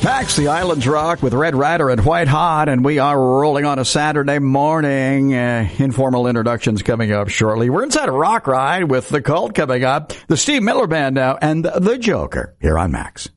Max, the Islands Rock with Red Rider and White Hot, and we are rolling on a Saturday morning. Informal introductions coming up shortly. We're inside a rock ride with The Cult coming up. The Steve Miller Band now, and The Joker here on Max.